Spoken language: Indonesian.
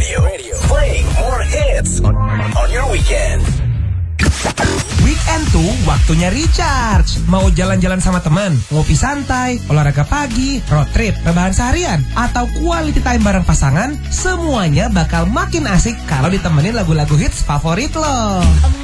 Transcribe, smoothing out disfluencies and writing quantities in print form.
Radio. Playing more hits on your weekend. Weekend tuh waktunya recharge. Mau jalan-jalan sama teman, ngopi santai, olahraga pagi, road trip, rebahan seharian, atau quality time bareng pasangan, semuanya bakal makin asik kalau ditemenin lagu-lagu hits favorit lo.